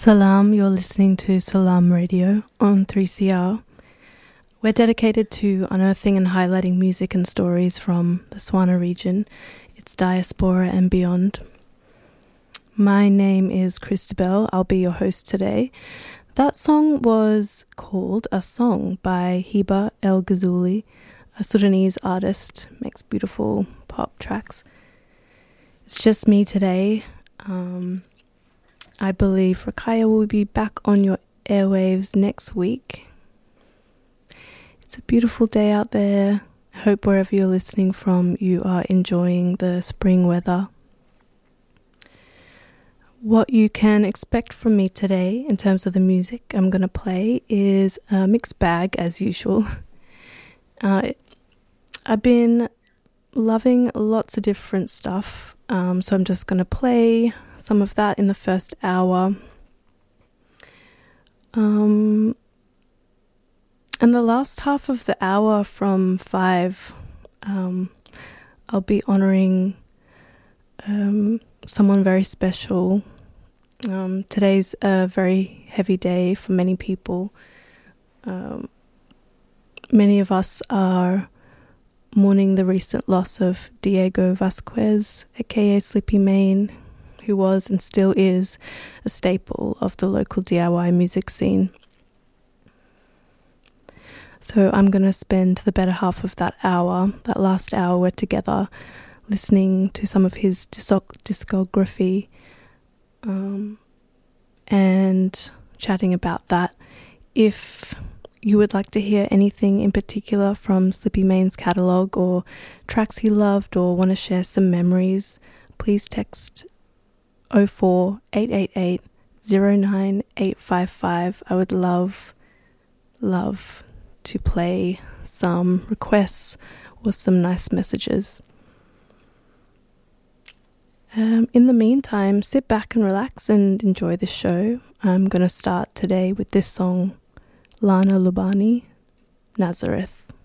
Salam, you're listening to Salam Radio on 3CR. We're dedicated to unearthing and highlighting music and stories from the Swana region, its diaspora and beyond. My name is Christabel. I'll be your host today. That song was called A Song by Hiba El Ghazuli, a Sudanese artist, makes beautiful pop tracks. It's just me today. I believe Rakaya will be back on your airwaves next week. It's a beautiful day out there. I hope wherever you're listening from, you are enjoying the spring weather. What you can expect from me today in terms of the music I'm going to play is a mixed bag as usual. I've been loving lots of different stuff, so I'm just going to play some of that in the first hour. And the last half of the hour from 5, I'll be honouring someone very special. Today's a very heavy day for many people. Many of us are mourning the recent loss of Diego Vasquez, aka Slippy Main, who was and still is a staple of the local DIY music scene. So I'm going to spend the better half of that hour, that last hour we're together, listening to some of his discography and chatting about that. If you would like to hear anything in particular from Slippy Main's catalogue or tracks he loved or want to share some memories, please text 04-888 09855. I would love to play some requests or some nice messages. In the meantime, sit back and relax and enjoy the show. I'm going to start today with this song, Lana Lubani, Nazareth.